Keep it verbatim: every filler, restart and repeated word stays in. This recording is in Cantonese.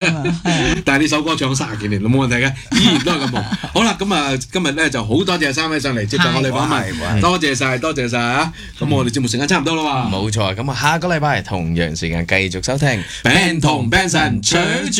嘛， 但係呢首歌唱咗三十幾年，冇問題嘅，依然都係咁紅。好啦，咁啊，今日咧就好多謝三位上嚟接受我哋訪問，多謝晒，多謝晒啊！咁我哋節目時間差唔多啦喎。 冇錯，咁啊，下個禮拜同樣時間繼續收聽 Ben 同 Benson 取